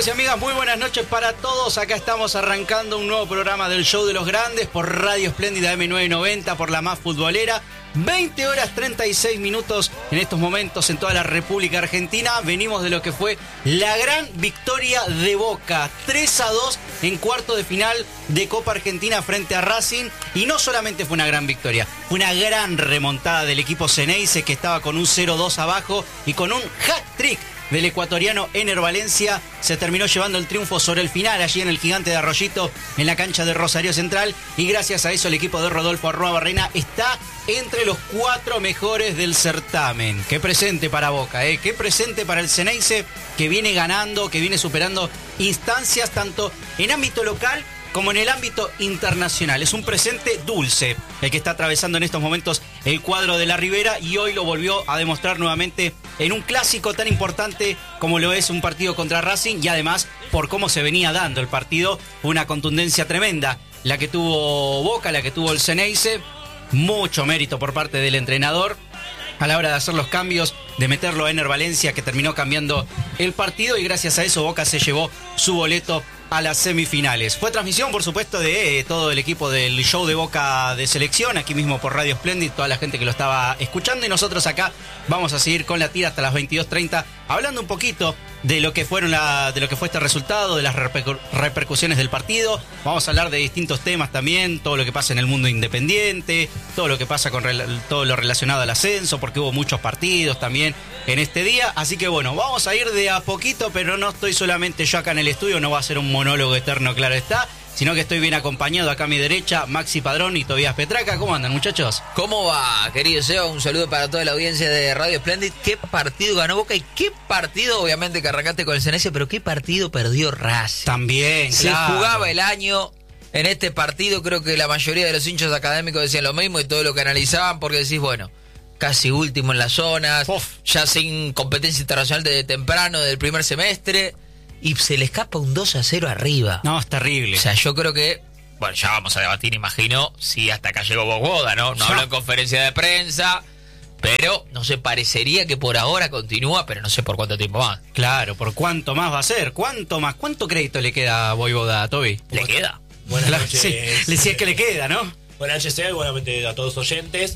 amigos y amigas, muy buenas noches para todos. Acá estamos arrancando un nuevo programa del Show de los Grandes por Radio Espléndida M990, por la más futbolera. 20 horas 36 minutos en estos momentos en toda la República Argentina. Venimos de lo que fue la gran victoria de Boca, 3-2 en cuarto de final de Copa Argentina frente a Racing. Y no solamente fue una gran victoria, fue una gran remontada del equipo Ceneice, que estaba con un 0-2 abajo y con un hat-trick del ecuatoriano Ener Valencia. Se terminó llevando el triunfo sobre el final allí en el Gigante de Arroyito, en la cancha de Rosario Central, y gracias a eso el equipo de Rodolfo Arruabarrena está entre los 4 mejores del certamen. Qué presente para Boca, qué presente para el Ceneice, que viene ganando, que viene superando instancias tanto en ámbito local como en el ámbito internacional. Es un presente dulce el que está atravesando en estos momentos el cuadro de la Ribera, y hoy lo volvió a demostrar nuevamente en un clásico tan importante como lo es un partido contra Racing, y además por cómo se venía dando el partido, una contundencia tremenda la que tuvo Boca, la que tuvo el Ceneice. Mucho mérito por parte del entrenador a la hora de hacer los cambios, de meterlo a Ener Valencia, que terminó cambiando el partido, y gracias a eso Boca se llevó su boleto a las semifinales. Fue transmisión, por supuesto, de todo el equipo del Show de Boca de Selección, aquí mismo por Radio Espléndida, toda la gente que lo estaba escuchando, y nosotros acá vamos a seguir con la tira hasta las 22:30, hablando un poquito de lo que fue este resultado, de las repercusiones del partido. Vamos a hablar de distintos temas también, todo lo que pasa en el mundo independiente, todo lo que pasa con todo lo relacionado al ascenso, porque hubo muchos partidos también en este día. Así que bueno, vamos a ir de a poquito, pero no estoy solamente yo acá en el estudio, no va a ser un monólogo eterno, claro está, sino que estoy bien acompañado acá a mi derecha, Maxi Padrón y Tobías Petraca. ¿Cómo andan, muchachos? ¿Cómo va, querido Seba? Un saludo para toda la audiencia de Radio Espléndida. ¿Qué partido ganó Boca? Y qué partido, obviamente que arrancaste con el Ceneice, pero qué partido perdió Racing. También, se claro. Jugaba el año en este partido. Creo que la mayoría de los hinchas académicos decían lo mismo, y todo lo que analizaban, porque decís, bueno, casi último en las zonas, ya sin competencia internacional desde temprano, del primer semestre, y se le escapa un 2-0 arriba. No, es terrible. O sea, yo creo que, bueno, ya vamos a debatir, imagino, si hasta acá llegó Bogoda, ¿no? No habló en conferencia de prensa, pero no sé, parecería que por ahora continúa, pero no sé por cuánto tiempo más. Claro, por cuánto más va a ser, cuánto más, cuánto crédito le queda a Voivoda, a Toby. ¿Le queda? Buenas noches. Sí, le decía que le queda, ¿no? Buenas noches, Seba, y buenamente a todos los oyentes.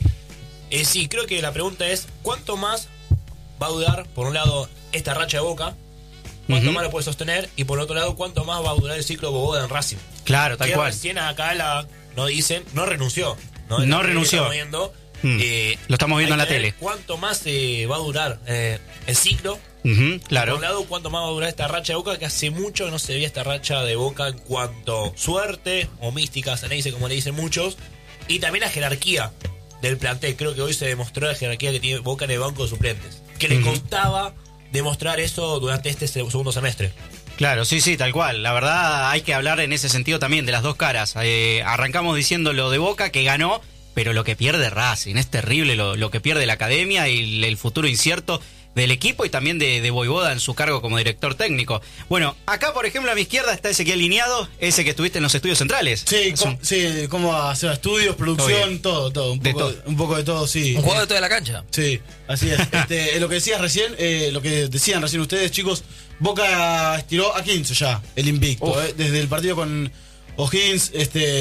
Sí, creo que la pregunta es, ¿cuánto más va a durar, por un lado, esta racha de Boca? ¿Cuánto más lo puede sostener? Y por otro lado, ¿cuánto más va a durar el ciclo Bogoda en Racing? Claro, tal que cual. Recién acá no dicen, no renunció. No renunció. Lo estamos viendo en la tele. ¿Cuánto más va a durar el ciclo? Claro. Por un lado, ¿cuánto más va a durar esta racha de Boca? Que hace mucho que no se veía esta racha de Boca en cuanto suerte o mística, Ceneice, como le dicen muchos. Y también la jerarquía del plantel. Creo que hoy se demostró la jerarquía que tiene Boca en el banco de suplentes. Que le costaba demostrar eso durante este segundo semestre. Claro, sí, tal cual. La verdad, hay que hablar en ese sentido también de las dos caras. Arrancamos diciendo lo de Boca, que ganó, pero lo que pierde Racing es terrible, lo que pierde la academia y el futuro incierto del equipo, y también de Voivoda en su cargo como director técnico. Bueno, acá por ejemplo a mi izquierda está Ezequiel Lineado, ese que estuviste en los estudios centrales. Sí, cómo hacer estudios, producción, todo. Un poco de todo, sí. Un juego de toda la cancha. Sí, así es. Lo que decías recién, lo que decían recién ustedes, chicos, Boca estiró a 15 ya, el invicto. Desde el partido con O'Higgins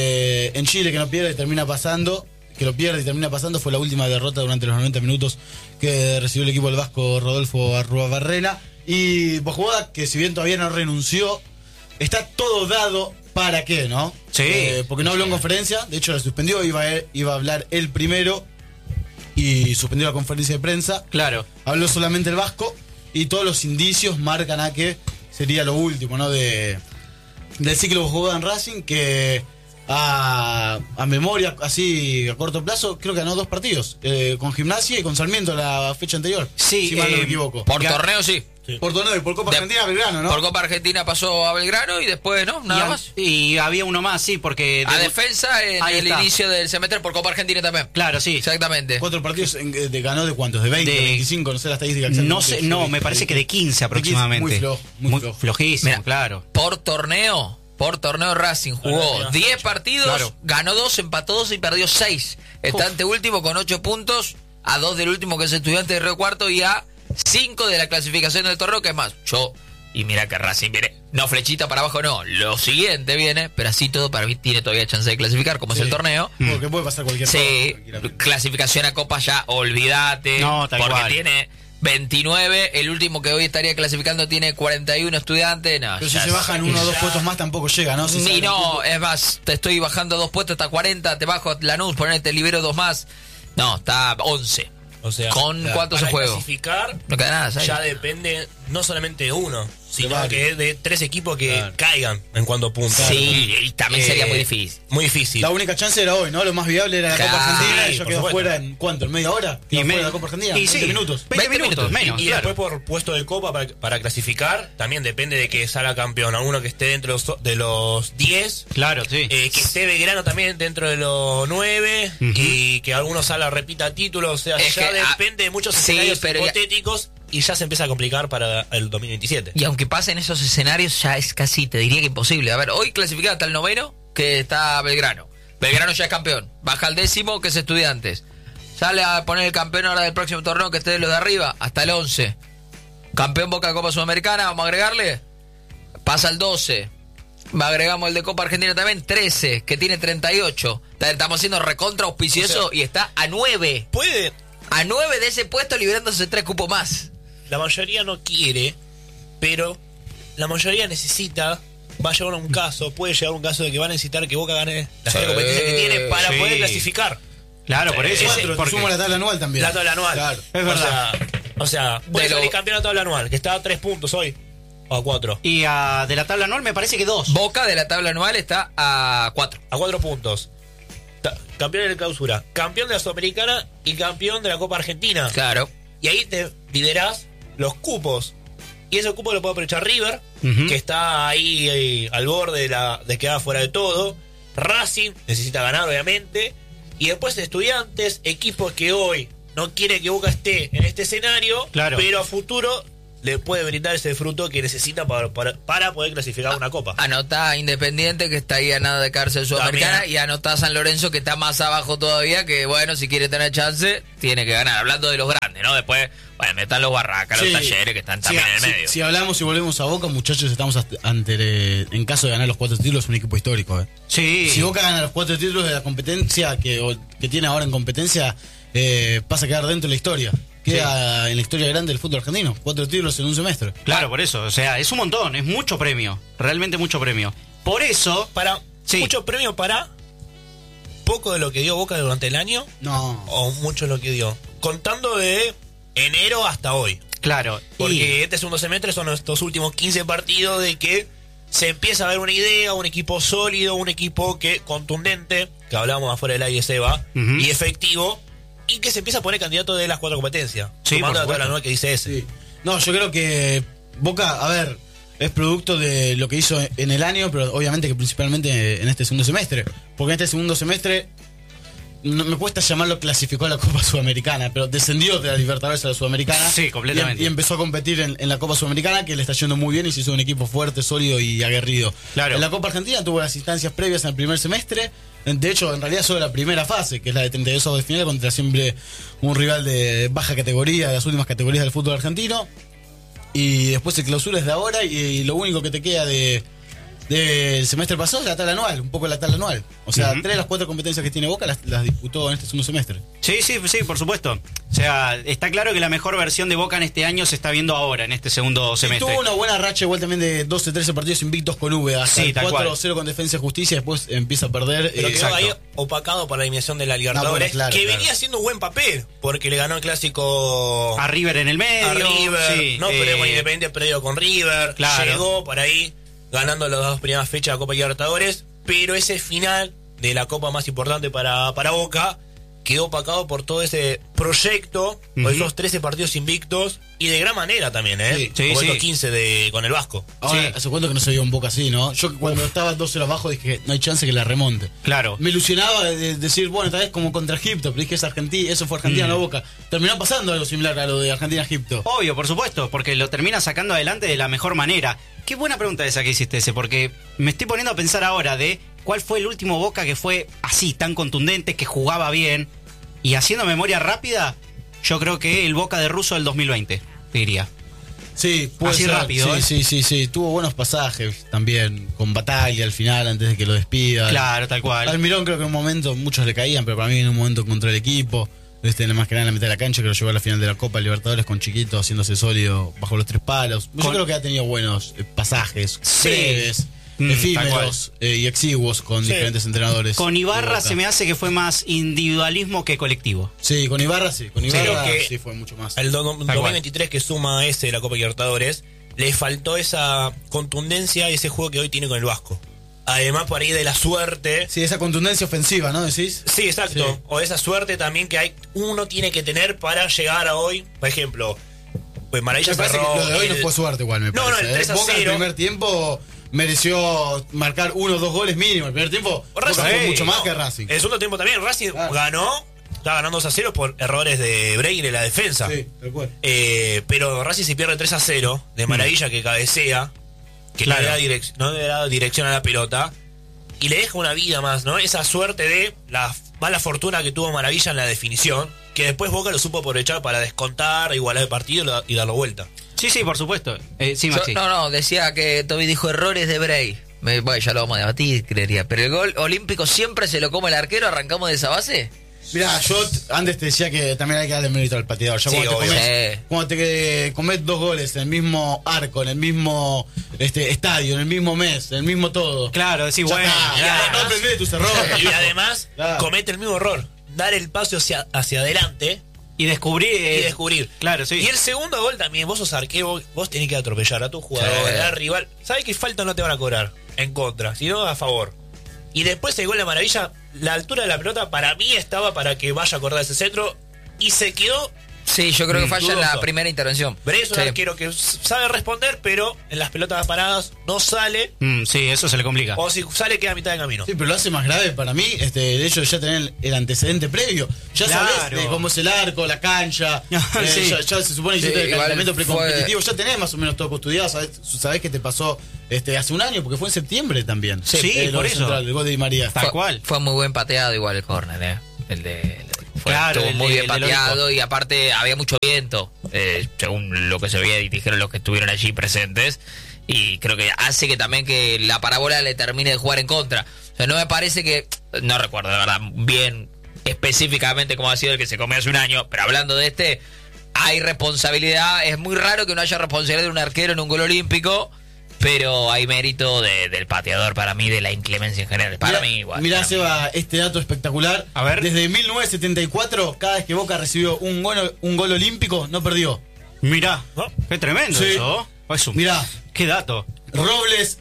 en Chile, que no pierde y termina pasando. Fue la última derrota durante los 90 minutos que recibió el equipo del Vasco Rodolfo Arruabarrena. Y Bogoda, que si bien todavía no renunció, está todo dado para qué, ¿no? Sí. Porque no habló en conferencia, de hecho la suspendió, iba a hablar él primero y suspendió la conferencia de prensa. Claro. Habló solamente el Vasco, y todos los indicios marcan a que sería lo último, ¿no? Del ciclo Bogoda en Racing, que a memoria, así a corto plazo, creo que ganó 2 partidos, con Gimnasia y con Sarmiento la fecha anterior, sí, si mal no me equivoco. Por torneo sí. Por torneo y por Copa Argentina a Belgrano, ¿no? Por Copa Argentina pasó a Belgrano y después, ¿no? Nada más. Y había uno más, sí, porque... A defensa en el inicio del semestre por Copa Argentina también. Claro, sí. Exactamente. 4 partidos, ganó de cuántos, de 20, 25, no sé la estadística exactamente. No sé, me parece que de 15 aproximadamente. Muy flojo. Flojísimo. Mira, claro. Por torneo Racing jugó 10 partidos, claro, ganó 2, empató 2 y perdió 6. Está anteúltimo con 8 puntos, a 2 del último, que es Estudiantes de Río Cuarto, y a 5 de la clasificación del torneo, que es más, yo Y mira que Racing viene, no flechita para abajo, no, lo siguiente viene, pero así todo para mí tiene todavía chance de clasificar, como es el torneo. Porque puede pasar cualquier cosa. Sí, clasificación a Copa ya, olvídate, No, tal porque cual. tiene 29, el último que hoy estaría clasificando tiene 41 estudiantes, no. Pero si ya se bajan 1 o 2 ya. puestos más tampoco llega, ¿no? Si Ni sale no, es más, te estoy bajando 2 puestos hasta 40, te bajo Lanús, ponete, libero 2 más. No, está 11. O sea, ¿Con cuántos se para juego? clasificar No queda nada, ¿sabes? ya depende no solamente de uno, sino varios. que de 3 equipos que Claro. caigan en cuanto a puntos. Sí, y también sería muy difícil. Muy difícil. La única chance era hoy, ¿no? Lo más viable era la Claro, Copa Argentina y sí, yo por quedó supuesto. fuera en ¿cuánto? ¿En media hora? Y Quedó fuera me- de la Copa Argentina. y 20 sí, minutos. 20 minutos, menos, Y claro. después por puesto de Copa para clasificar, también depende de que salga campeón. Alguno que esté dentro de los 10, Claro, sí. que esté Belgrano también dentro de los 9, y que alguno salga repita título. O sea, Es ya que, depende de muchos sí, escenarios pero ya- hipotéticos y ya se empieza a complicar para el 2027. Y aunque pasen esos escenarios, ya es casi, te diría que imposible. A ver, hoy clasificado hasta el 9º, que está Belgrano. Belgrano ya es campeón. Baja al 10º, que es Estudiantes. Sale a poner el campeón ahora del próximo torneo, que esté de los de arriba, hasta el 11. Campeón Boca Copa Sudamericana, vamos a agregarle. Pasa al 12. Agregamos el de Copa Argentina también, 13, que tiene 38. Estamos haciendo recontra auspicioso O sea, y está a 9. Puede, A 9 de ese puesto, liberándose 3 cupos más. la mayoría no quiere, pero la mayoría necesita. Va a llegar a un caso, puede llegar a un caso de que va a necesitar que Boca gane la Sí, competencia que tiene para sí. poder clasificar. Claro, por eso. ese- Pero te porque- sumo la tabla anual también. La tabla anual. Claro. Es verdad. O sea puede De lo- salir campeón de la tabla anual, que está a 3 puntos hoy. O a 4. Y de la tabla anual me parece que 2. Boca de la tabla anual está a 4. A 4 puntos. Campeón de la clausura, campeón de la Sudamericana y campeón de la Copa Argentina. Claro. Y ahí te liderás los cupos. Y ese cupo lo puede aprovechar River, Ujú. que está ahí al borde de quedar fuera de todo. Racing necesita ganar, obviamente. Y después Estudiantes, equipos que hoy no quiere que Boca esté en este escenario, Claro. pero a futuro le puede brindar ese fruto que necesita para poder clasificar una copa. Anotá Independiente, que está ahí a nada de cárcel sudamericana, También. y anotá San Lorenzo, que está más abajo todavía, que bueno, si quiere tener chance, tiene que ganar. Hablando de los grandes, ¿no? Después, bueno, están los Barracas, los Sí. Talleres, que están también en el medio. Si hablamos y volvemos a Boca, muchachos, estamos en caso de ganar los 4 títulos, un equipo histórico. Sí. Si Boca gana los 4 títulos de la competencia que tiene ahora en competencia, pasa a quedar dentro de la historia. Queda en la historia grande del fútbol argentino. 4 títulos en un semestre. Claro, por eso. O sea, es un montón, es mucho premio. Realmente mucho premio. Por eso. Para Sí. mucho premio para poco de lo que dio Boca durante el año No. o mucho de lo que dio. Contando de enero hasta hoy. Claro. Porque este segundo semestre son estos últimos 15 partidos de que se empieza a ver una idea, un equipo sólido, un equipo que contundente, que hablábamos afuera del aire, Seba, Ujú. y efectivo, y que se empieza a poner candidato de las 4 competencias. Sí, Tomando por la tabla supuesto. anual que dice ese. Sí. No, yo creo que Boca, a ver, es producto de lo que hizo en el año, pero obviamente que principalmente en este segundo semestre. Porque en este segundo semestre, no, me cuesta llamarlo clasificó a la Copa Sudamericana, pero descendió de la Libertadores a la Sudamericana. Sí, completamente. Y empezó a competir en la Copa Sudamericana, que le está yendo muy bien y se hizo un equipo fuerte, sólido y aguerrido. Claro. En la Copa Argentina tuvo las instancias previas en el primer semestre. De hecho, en realidad solo la primera fase, que es la de 32 avos de final, contra siempre un rival de baja categoría, de las últimas categorías del fútbol argentino. Y después el clausura es de ahora y lo único que te queda del semestre pasado es la tabla anual, un poco la tabla anual. O sea, Ujú. 3 de las 4 competencias que tiene Boca las disputó en este segundo semestre. Sí, por supuesto. O sea, está claro que la mejor versión de Boca en este año se está viendo ahora, en este segundo Y semestre. tuvo una buena racha igual también de 12-13 partidos invictos con V, hasta Sí, el tal cual. 4-0 con Defensa y Justicia, después empieza a perder. Pero quedó exacto. ahí opacado por la eliminación de la Libertadores, bueno, claro, que claro. venía haciendo un buen papel, porque le ganó el clásico A River en el medio. a River, sí, no perdió con Independiente, perdió con River, Claro. llegó por ahí ganando las 2 primeras fechas de la Copa Libertadores, pero ese final de la Copa más importante para Boca quedó opacado por todo ese proyecto, por Ujú. esos 13 partidos invictos, y de gran manera también, ¿eh? Sí, sí, Como sí. estos 15 con el Vasco. Ahora, Sí. hace cuánto que no se vio un Boca así, ¿no? Yo cuando estaba 2-0 abajo dije, no hay chance que la remonte. Claro. Me ilusionaba de decir, bueno, tal vez como contra Egipto, pero dije es Argentina, eso fue Argentina, no Boca. Terminó pasando algo similar a lo de Argentina-Egipto. Obvio, por supuesto, porque lo termina sacando adelante de la mejor manera. Qué buena pregunta esa que hiciste ese, porque me estoy poniendo a pensar ahora de cuál fue el último Boca que fue así, tan contundente, que jugaba bien. Y haciendo memoria rápida, yo creo que el Boca de Russo del 2020, te diría. Sí, puede Así ser. rápido, Sí. Tuvo buenos pasajes también, con Bataglia al final, antes de que lo despidan. Claro, tal cual. Almirón creo que en un momento muchos le caían, pero para mí en un momento encontró el equipo. Más que nada en la mitad de la cancha, que lo llevó a la final de la Copa Libertadores con Chiquito, haciéndose sólido bajo los 3 palos. Yo creo que ha tenido buenos pasajes, breves, efímeros y exiguos con diferentes entrenadores. Con Ibarra se me hace que fue más individualismo que colectivo. Sí, con Ibarra sí. Con Ibarra Creo que sí fue mucho más. El 2023 que suma ese de la Copa Libertadores, le faltó esa contundencia y ese juego que hoy tiene con el Vasco. Además, por ahí de la suerte. Sí, esa contundencia ofensiva, ¿no? ¿Decís? Sí, exacto. Sí. O esa suerte también que uno tiene que tener para llegar a hoy. Por ejemplo, pues Maravilla Me parece cerró. que lo de hoy no fue suerte igual, me parece. No, el 3-0. Boca en el primer tiempo mereció marcar 1 o 2 goles mínimo. El primer tiempo Boca fue mucho más que Racing. El segundo tiempo también. Racing ganó. Estaba ganando 2-0 por errores de Breyer en la defensa. Sí, tal cual. Pero Racing se pierde 3-0 de Maravilla que cabecea. Que no le da dirección a la pelota. Y le deja una vida más, ¿no? Esa suerte de la mala fortuna que tuvo Maravilla en la definición, que después Boca lo supo aprovechar para descontar, igualar el partido y darlo vuelta. Sí, por supuesto. Sí, Maxi. Decía que Toby dijo errores de Bray. Bueno, ya lo vamos a debatir, creería. Pero el gol olímpico siempre se lo come el arquero, ¿arrancamos de esa base? Mirá, yo antes te decía que también hay que darle mérito al pateador. Ya Sí, cuando te comes 2 goles en el mismo arco, en el mismo estadio, en el mismo mes, en el mismo todo. Claro, decís, bueno. Ya, no aprendés de tus errores. Y además comete el mismo error, dar el paso hacia adelante y descubrir. Claro, sí. Y el segundo gol también, vos sos arquero, vos tenés que atropellar a tu jugador, al rival. ¿Sabés qué falta no te van a cobrar? En contra, sino a favor. Y después el gol de Maravilla, la altura de la pelota para mí estaba para que vaya a cortar ese centro y se quedó. Sí, yo creo que falla en la primera intervención. Pero es un arquero que sabe responder, pero en las pelotas paradas no sale. Sí, eso se le complica. O si sale queda a mitad de camino. Sí, pero lo hace más grave para mí, el hecho de ya tener el antecedente previo. Ya sabés de cómo es el arco, la cancha. Sí. ya se supone que hiciste el calentamiento precompetitivo. Ya tenés más o menos todo estudiado. Sabés que te pasó hace un año, porque fue en septiembre también. Sí, por eso. Central, el gol de Di María. Tal cual. Fue muy buen pateado igual el córner, estuvo muy bien pateado y aparte había mucho viento, según lo que se veía y dijeron los que estuvieron allí presentes, y creo que hace que también que la parábola le termine de jugar en contra. O sea, no me parece que, no recuerdo de verdad bien específicamente cómo ha sido el que se comió hace un año, pero hablando de hay responsabilidad. Es muy raro que no haya responsabilidad de un arquero en un gol olímpico, pero hay mérito del pateador para mí, de la inclemencia en general. Para mí igual. Mirá, Seba, este dato espectacular. A ver. Desde 1974, cada vez que Boca recibió un gol olímpico, no perdió. Mirá, qué tremendo eso. Mirá. Qué dato. Robles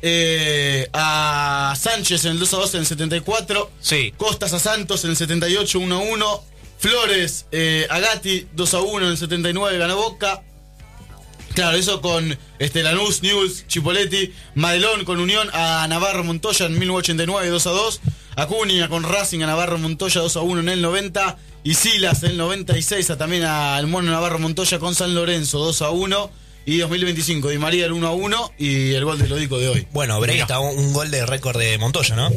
a Sánchez en el 2-2 en el 74. Sí. Costas a Santos en el 78, 1-1. Flores a Gatti, 2-1 en el 79, ganó Boca. Claro, eso con Lanús, Newell's, Chipoletti. Madelón con Unión a Navarro Montoya en 1989, 2-2. Acuña con Racing a Navarro Montoya, 2-1 en el 90. Y Silas en el 96 también al Mono Navarro Montoya con San Lorenzo, 2-1. Y 2025, Di María el 1-1 y el gol de Lodico de hoy. Bueno, Bray está un gol de récord de Montoya, ¿no?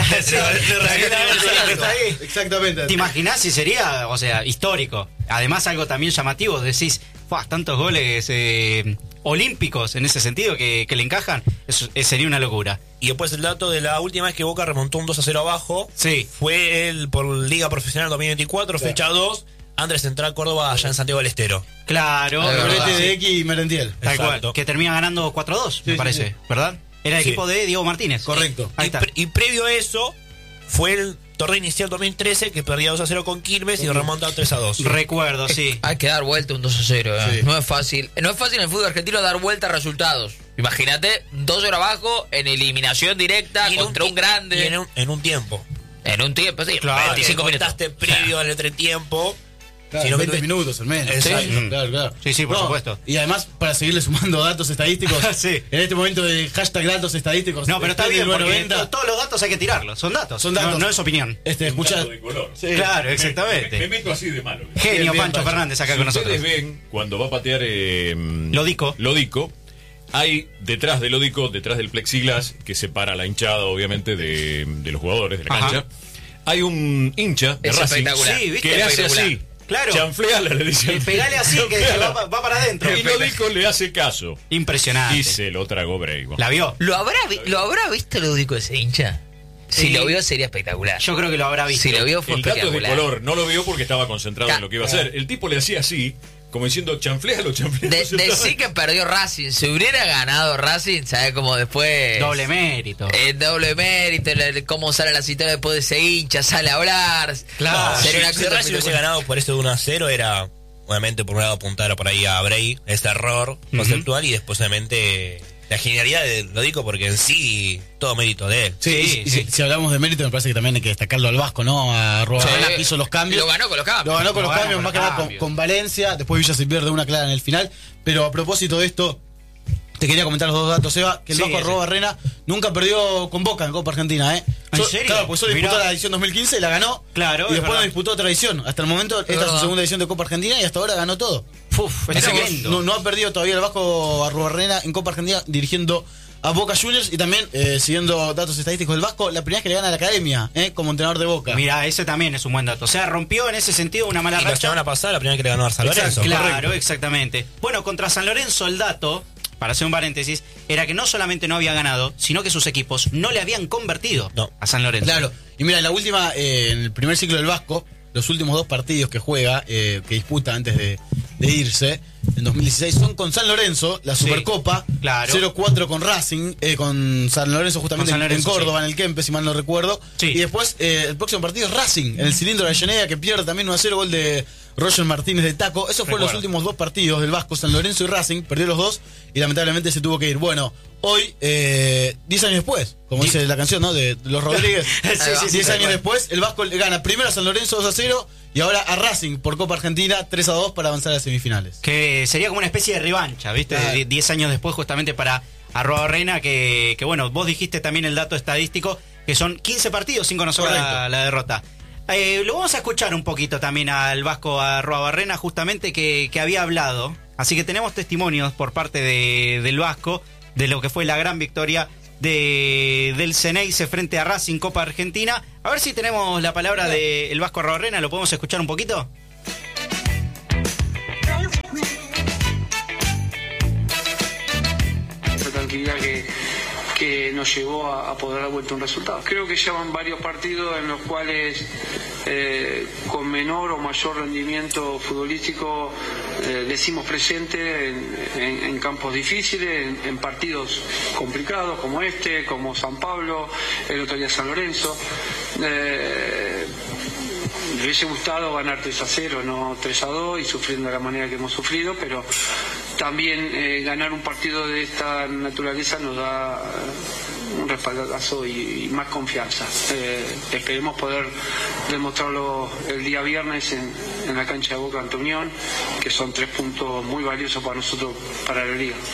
Exactamente. ¿Te imaginás si sería, histórico? Además, algo también llamativo, decís, tantos goles olímpicos en ese sentido que le encajan, eso sería una locura. Y después el dato de la última vez que Boca remontó un 2-0 abajo, fue por Liga Profesional 2024, fecha 2. Andrés Central Córdoba allá en Santiago del Estero. Claro. El de X y Merentiel. Tal cual. Que termina ganando 4-2, me parece, ¿verdad? Era el equipo de Diego Martínez. Correcto. Ahí está. Y previo a eso, fue el torneo inicial 2013 que perdía 2-0 con Quilmes y remonta 3-2. Recuerdo, sí. Hay que dar vuelta un 2-0. No es fácil. No es fácil en el fútbol argentino dar vuelta a resultados. Imagínate, 2-0 abajo en eliminación directa contra un grande. Y en un tiempo. En un tiempo, sí. Claro. 25 minutos. Previo al entretiempo. Claro, 20 minutos al menos. Exacto. Claro. Sí, por supuesto. Y además, para seguirle sumando datos estadísticos, sí. En este momento de hashtag datos estadísticos. No, pero está bien, porque 90, todos los datos hay que tirarlos. Son datos. No es opinión. Escuchá. de color. Sí. Claro, exactamente. Me meto así de malo. Genio Bien, Pancho Pancho. Fernández acá Si con ustedes nosotros. ven, cuando va a patear Lodico, hay detrás de Lodico, detrás del plexiglas que separa la hinchada, obviamente, de los jugadores de la Ajá. cancha, hay un hincha de Es Racing espectacular. Sí, ¿viste? que le hace Espectacular. así Claro. Chanfleala, le dice. Pegale así, que va para adentro. Y Lodico le hace caso. Impresionante. Y se lo tragó Breigo. ¿La vio? ¿Lo habrá visto Lodico ese hincha? Si lo vio sería espectacular. Yo creo que lo habrá visto. Si lo vio fue El dato es de espectacular. color. No lo vio porque estaba concentrado en lo que iba a hacer. El tipo le hacía así, como diciendo, chanflealo. Decí que perdió Racing. Si hubiera ganado Racing, ¿sabes cómo después? Doble mérito. Doble mérito, cómo sale la situación después de ese hincha, sale a hablar. Claro. Sería una Si cosa Racing hubiese ganado por eso de 1-0 era, obviamente, por un lado apuntar por ahí a Bray, este error conceptual, y después, obviamente, la genialidad de Lodico, porque en sí, todo mérito de él. Sí, si hablamos de mérito, me parece que también hay que destacarlo al Vasco, ¿no? A Arruabarrena, que hizo los cambios. Lo ganó con los cambios. Lo ganó con los cambios, más que nada con Valencia. Después Villa se pierde una clara en el final. Pero a propósito de esto, te quería comentar los dos datos, Eva. Que el Vasco Arruabarrena nunca perdió con Boca en Copa Argentina, ¿eh? ¿En serio? Claro, pues solo disputó Mirá. la edición 2015 y la ganó. Claro, y es después no verdad. disputó otra edición. Hasta el momento, esta es su segunda edición de Copa Argentina y hasta ahora ganó todo. Uf, es Así que tremendo. no ha perdido todavía el Vasco Arruabarrena en Copa Argentina dirigiendo a Boca Juniors. Y también, siguiendo datos estadísticos del Vasco, la primera vez que le gana a la Academia, como entrenador de Boca. Mira, ese también es un buen dato. O sea, rompió en ese sentido una mala Y la racha. semana pasada, la primera que le ganó a San Lorenzo. Claro, exactamente. Bueno, contra San Lorenzo el dato, para hacer un paréntesis, era que no solamente no había ganado, sino que sus equipos no le habían convertido a San Lorenzo. Claro. Y mira, en la última, en el primer ciclo del Vasco, los últimos 2 partidos que juega, que disputa antes de irse, en 2016, son con San Lorenzo, la Supercopa, claro. 0-4 con Racing, con San Lorenzo justamente Con San Lorenzo, en Córdoba, sí. en el Kempes, si mal no recuerdo. Sí. Y después, el próximo partido es Racing, en el cilindro de Avellaneda, que pierde también 1-0, gol de Roger Martínez de taco. Esos fueron los últimos 2 partidos del Vasco, San Lorenzo y Racing, perdió los 2 y lamentablemente se tuvo que ir. Bueno, hoy, 10 años después, como dice la canción, ¿no? De los Rodríguez, Sí, 10 años después, el Vasco le gana primero a San Lorenzo 2-0 y ahora a Racing por Copa Argentina 3-2 para avanzar a las semifinales. Que sería como una especie de revancha, ¿viste? Claro. 10 años después, justamente para Arruabarrena, que bueno, vos dijiste también el dato estadístico, que son 15 partidos sin conocer la derrota. Lo vamos a escuchar un poquito también al Vasco Arruabarrena, justamente que había hablado. Así que tenemos testimonios por parte del Vasco de lo que fue la gran victoria del Ceneice frente a Racing Copa Argentina. A ver si tenemos la palabra del Vasco Arruabarrena, ¿lo podemos escuchar un poquito? La tranquilidad que nos llevó a poder dar vuelta un resultado. Creo que ya van varios partidos en los cuales con menor o mayor rendimiento futbolístico le hicimos presente en campos difíciles, en partidos complicados como este, como San Pablo, el otro día San Lorenzo. Me hubiese gustado ganar 3-0, no 3-2, y sufriendo de la manera que hemos sufrido, pero también ganar un partido de esta naturaleza nos da un respaldazo y más confianza. Esperemos poder demostrarlo el día viernes en la cancha de Boca ante Unión, que son 3 puntos muy valiosos para nosotros, para la liga.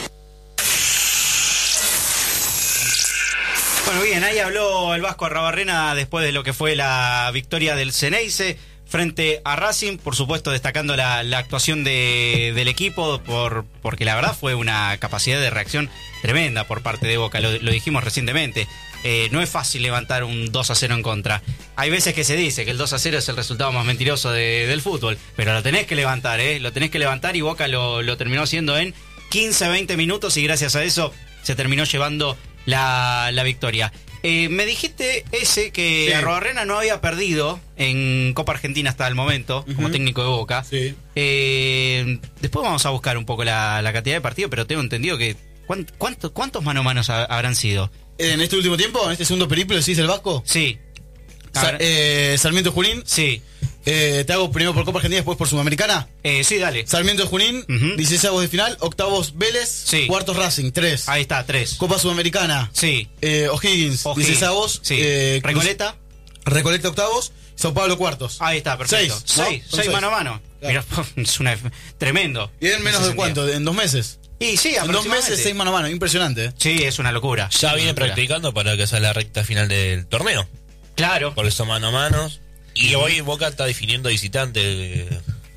Bueno, bien, ahí habló el Vasco Arruabarrena después de lo que fue la victoria del Ceneice frente a Racing, por supuesto destacando la actuación del equipo, porque la verdad fue una capacidad de reacción tremenda por parte de Boca, lo dijimos recientemente. No es fácil levantar un 2-0 en contra. Hay veces que se dice que el 2-0 es el resultado más mentiroso del fútbol, pero lo tenés que levantar, lo tenés que levantar, y Boca lo terminó haciendo en 15-20 minutos y gracias a eso se terminó llevando la victoria. Me dijiste que Arruabarrena no había perdido en Copa Argentina hasta el momento, como técnico de Boca. Sí. Después vamos a buscar un poco la cantidad de partidos, pero tengo entendido que ¿cuántos mano a manos habrán sido? En este último tiempo, en este segundo periplo, ¿decís el Vasco? Sí. Sarmiento Junín. Sí. Te hago primero por Copa Argentina, después por Sudamericana. Sí, dale. Sarmiento Junín, 16avos de final, octavos Vélez, Sí. cuartos Racing, 3. Ahí está, 3. Copa Sudamericana, Sí. O'Higgins, 16avos. Sí. Recoleta. Recoleta octavos, Sao Paulo cuartos. Ahí está, perfecto. 6, ¿no? Son 6 mano a mano. Claro. Mirá, es tremendo. ¿Y en menos de cuánto? ¿En 2 meses? Y sí, En 2 meses, 6 mano a mano, impresionante. Sí, es una locura. Ya viene Una locura. practicando para que sea la recta final del torneo. Claro. Porque son mano a manos. Y hoy Boca está definiendo visitante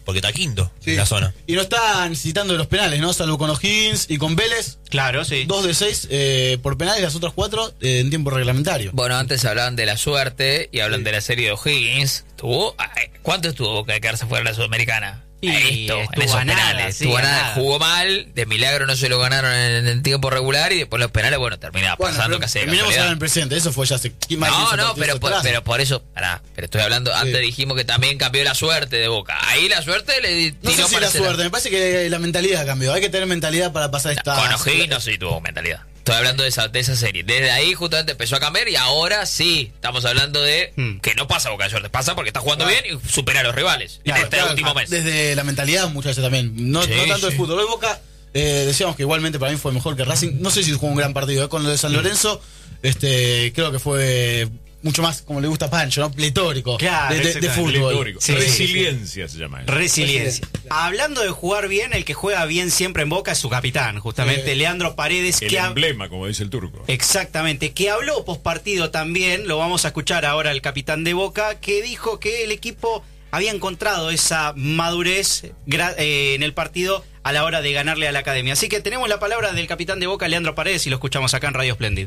porque está quinto Sí. en la zona. Y no está necesitando de los penales, ¿no? Salvo con O'Higgins y con Vélez. Claro, sí. 2 de 6 por penales, las otras 4 en tiempo reglamentario. Bueno, antes hablaban de la suerte y hablan de la serie de O'Higgins. ¿Cuánto estuvo Boca de quedarse fuera de la Sudamericana? Y En estuvo esos a nada, penales. sí, Estuvo a a nada, nada. jugó mal, de milagro no se lo ganaron en tiempo regular y después los penales, bueno, terminaba pasando casi de terminemos ahora en casualidad. el presente, eso fue ya hace más de 15 No, partidos atrás. pero por eso, pero estoy hablando, antes dijimos que también cambió la suerte de Boca. Ahí la suerte le No sé tiró si para la ese lado. suerte, me parece que la mentalidad cambió. Hay que tener mentalidad para pasar esta. Con O'Higgins no sé si tuvo mentalidad. Estoy hablando de esa serie. Desde ahí justamente empezó a cambiar y ahora sí, estamos hablando de que no pasa Boca de suerte. Pasa porque está jugando bien y supera a los rivales en este último mes. Desde la mentalidad muchas veces también. No, Sí, no tanto de sí. fútbol. Hoy Boca, decíamos que igualmente para mí fue mejor que Racing. No sé si jugó un gran partido. Con lo de San Lorenzo, creo que fue mucho más, como le gusta a Pancho, ¿no? Pletórico. Claro, de exactamente. fútbol. Pletórico. Sí, Resiliencia se llama eso. Resiliencia. Hablando de jugar bien, el que juega bien siempre en Boca es su capitán, justamente, Leandro Paredes, El que emblema, como dice el turco. exactamente, que habló pospartido también, lo vamos a escuchar ahora el capitán de Boca, que dijo que el equipo había encontrado esa madurez en el partido a la hora de ganarle a la Academia. Así que tenemos la palabra del capitán de Boca, Leandro Paredes, y lo escuchamos acá en Radio Splendid.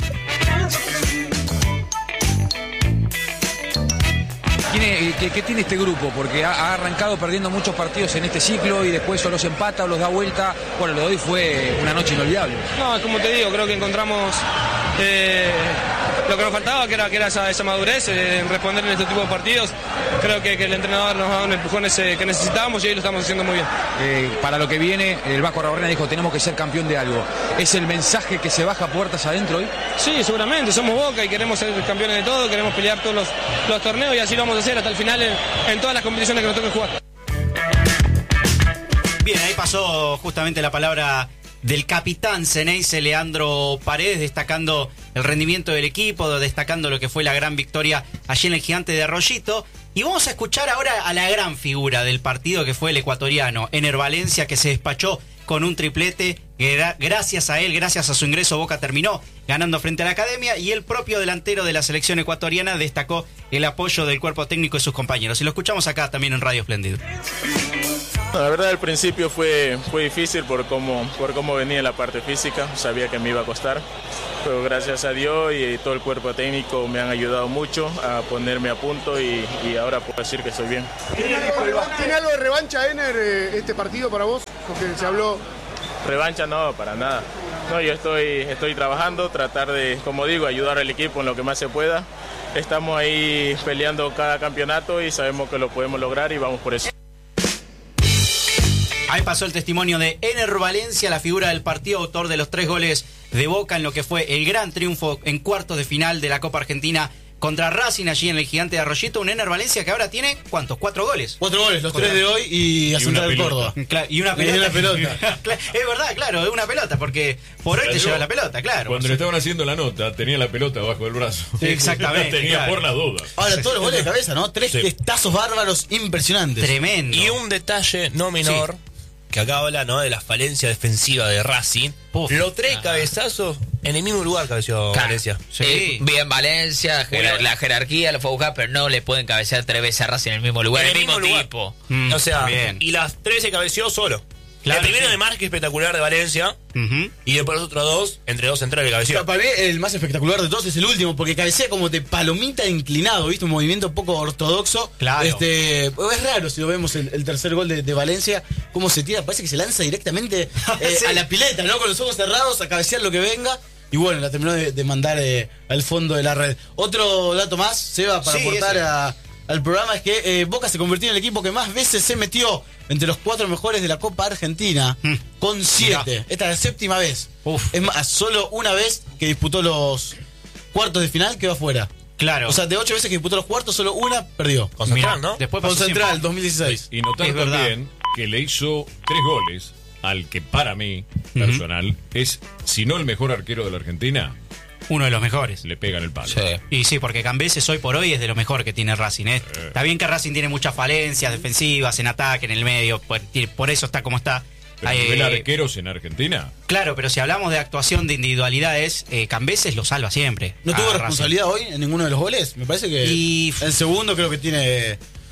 ¿Qué tiene este grupo? Porque ha arrancado perdiendo muchos partidos en este ciclo y después o los empata o los da vuelta. Bueno, lo de hoy fue una noche inolvidable. No, como te digo, creo que encontramos lo que nos faltaba, que era esa madurez en responder en este tipo de partidos. Creo que el entrenador nos ha dado un empujón que necesitábamos y hoy lo estamos haciendo muy bien. Para lo que viene, el Vasco Arrabarrena dijo, tenemos que ser campeón de algo. ¿Es el mensaje que se baja puertas adentro hoy? Sí, seguramente, somos Boca y queremos ser campeones de todo, queremos pelear todos los torneos y así lo vamos a hacer hasta el final en todas las competiciones que nos toquen jugar. Bien, ahí pasó justamente la palabra del capitán Ceneice, Leandro Paredes, destacando el rendimiento del equipo, destacando lo que fue la gran victoria allí en el Gigante de Arroyito. Y vamos a escuchar ahora a la gran figura del partido, que fue el ecuatoriano Ener Valencia, que se despachó con un triplete. Gracias a él, gracias a su ingreso, Boca terminó ganando frente a la Academia, y el propio delantero de la selección ecuatoriana destacó el apoyo del cuerpo técnico y sus compañeros. Y lo escuchamos acá también en Radio Splendid. La verdad, al principio fue difícil por cómo venía la parte física. Sabía que me iba a costar, pero gracias a Dios y todo el cuerpo técnico me han ayudado mucho a ponerme a punto y ahora puedo decir que estoy bien. ¿Tiene algo de revancha, Ener, este partido para vos? Porque se habló... Revancha no, para nada. No, yo estoy trabajando, tratar de, como digo, ayudar al equipo en lo que más se pueda. Estamos ahí peleando cada campeonato y sabemos que lo podemos lograr y vamos por eso. Ahí pasó el testimonio de Ener Valencia, la figura del partido, autor de los 3 goles de Boca en lo que fue el gran triunfo en cuartos de final de la Copa Argentina contra Racing allí en el Gigante de Arroyito. Un Ener Valencia que ahora tiene, ¿cuántos? 4 goles. 4 goles, los 3 de hoy y a Central del Córdoba. Y una pelota. Y una pelota. Es verdad, claro, es una pelota, porque por hoy te lleva la pelota, claro. Cuando le estaban haciendo la nota, tenía la pelota bajo del brazo. Exactamente. La tenía claro. por las dudas. Ahora, todos los goles de cabeza, ¿no? 3 testazos bárbaros impresionantes. Tremendo. Y un detalle no menor, que acá habla, ¿no?, de la falencia defensiva de Racing. Los 3 cabezazos en el mismo lugar cabeció Valencia. Sí. Bien Valencia, la jerarquía lo fue a buscar, pero no le pueden cabecear 3 veces a Racing en el mismo lugar, En el mismo lugar. tipo. O sea, bien. y las 3 se cabeció solo. Claro, el primero sí. de marca espectacular de Valencia, Ujú. y después los otros 2, entre 2 centrales de cabeció. Para mí, el más espectacular de todos es el último, porque cabecea como de palomita inclinado, ¿viste? Un movimiento poco ortodoxo. Claro. Es raro si lo vemos el tercer gol de Valencia, cómo se tira, parece que se lanza directamente Sí. a la pileta, ¿no? Con los ojos cerrados, a cabecear lo que venga. Y bueno, la terminó de mandar al fondo de la red. Otro dato más, Seba, para Sí, aportar al programa, es que Boca se convirtió en el equipo que más veces se metió entre los 4 mejores de la Copa Argentina, con 7. Mirá. Esta es la 7ª vez. Uf. Es más, solo una vez que disputó los cuartos de final quedó afuera. Claro. O sea, de 8 veces que disputó los cuartos, solo una perdió. Con Central, Mirá, ¿no? Después Con pasó Central, siempre. 2016. Y notar Es verdad. también que le hizo 3 goles al que para mí, personal, es, si no el mejor arquero de la Argentina, Uno de los mejores. le pega en el palo. Sí. Y sí, porque Cambeses hoy por hoy es de lo mejor que tiene Racing. Está bien que Racing tiene muchas falencias defensivas, en ataque, en el medio, por eso está como está. Pero a nivel arqueros en Argentina, Claro, pero si hablamos de actuación de individualidades, Cambeses lo salva siempre. ¿No a tuvo Racing. responsabilidad hoy en ninguno de los goles? Me parece que Y- el segundo creo que tiene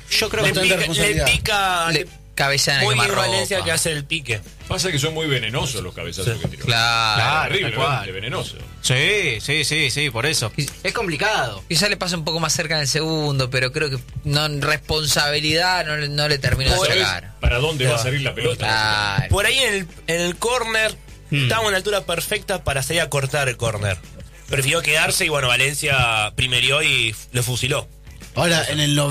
Yo creo Le que pica cabezana muy que más bien ropa. Valencia que hace el pique. Pasa que son muy venenosos los cabezazos que tiró. Claro, Terriblemente venenosos. Sí, por eso. Es complicado. Quizá le pasa un poco más cerca en el segundo, pero creo que responsabilidad no le termina de sacar. ¿Para dónde va a salir la pelota? Claro. Por ahí en el córner estaba en la altura perfecta para salir a cortar el córner. Prefirió quedarse y bueno, Valencia primerió y lo fusiló. Ahora, en el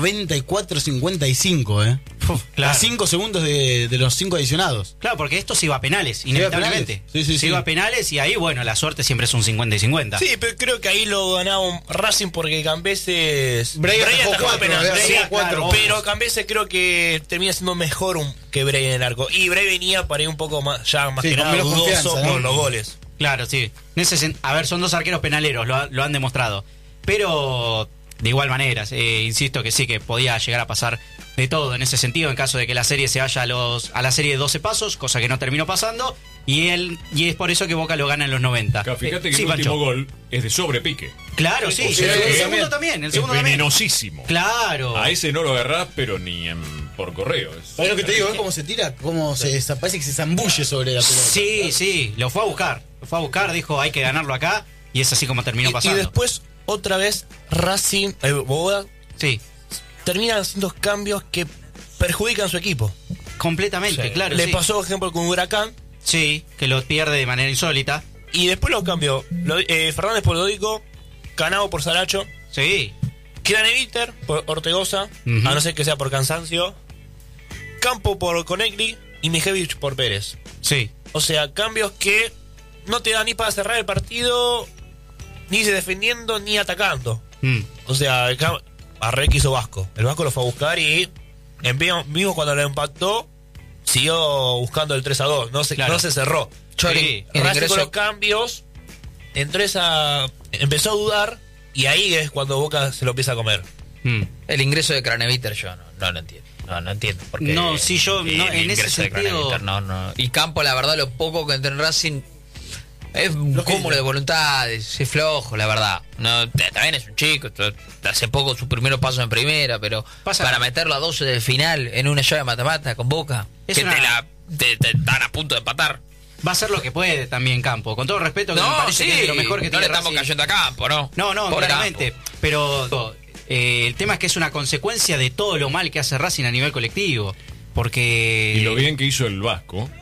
94-55, Claro. A 5 segundos de los 5 adicionados. Claro, porque esto se iba a penales, inevitablemente. Sí. Se iba a penales y ahí, bueno, la suerte siempre es un 50 y 50. Sí, pero creo que ahí lo ganaba Racing porque Cambeses... Bray atajó penal, cuatro, sí, cuatro. pero Cambeses creo que termina siendo mejor que Bray en el arco. Y Bray venía para ir un poco más, ya más Sí, que con nada menos dudoso confianza, ¿no? por los goles. Claro, sí. A ver, son dos arqueros penaleros, lo han demostrado. Pero de igual manera, insisto que sí, que podía llegar a pasar de todo en ese sentido, en caso de que la serie se vaya a la serie de 12 pasos, cosa que no terminó pasando, y es por eso que Boca lo gana en los 90. Claro, fíjate que sí, el último Pancho. gol es de sobrepique. Claro, sí, O sea el que segundo también, el es segundo también. venenosísimo. Claro. A ese no lo agarrás, pero ni por correo. Es lo que te digo, cómo se tira, parece que se zambulle sobre la pelota. Sí, lo fue a buscar, dijo hay que ganarlo acá, y es así como terminó Y pasando. después, otra vez, Racing, Boda, Sí, terminan haciendo cambios que perjudican a su equipo. completamente, claro. Le sí. pasó, por ejemplo, con Huracán. Sí, que lo pierde de manera insólita. Y después lo cambió. Fernández por Lodico, Canao por Saracho, Sí, Craneviter por Ortegoza, Ujú. a no ser que sea por cansancio, Campo por Conegli y Mijevich por Pérez. sí. O sea, cambios que no te dan ni para cerrar el partido, ni defendiendo, ni atacando. O sea, Arre que hizo Vasco. El Vasco lo fue a buscar y mismo cuando lo empató, siguió buscando el 3-2. No se cerró. Chori, el Racing ingreso- con los cambios empezó a dudar y ahí es cuando Boca se lo empieza a comer. El ingreso de Craneviter yo no lo entiendo. No entiendo. Porque No, sí, yo no, en ese ingreso de sentido. Craneviter, no. Y Campo, la verdad, lo poco que entró en Racing es un cúmulo de voluntades, es flojo, la verdad. No, también es un chico, hace poco su primer paso en primera, pero para meterlo a 12 de final en una llave mata-mata con Boca, Es que una- te están a punto de empatar. Va a hacer lo que puede también Campo. Con todo respeto, que me No, parece sí, que es de lo mejor que no tiene le estamos Racing. cayendo a Campo, ¿no? No, Pobre claramente. Pero el tema es que es una consecuencia de todo lo mal que hace Racing a nivel colectivo. Porque. Y lo bien que hizo el Vasco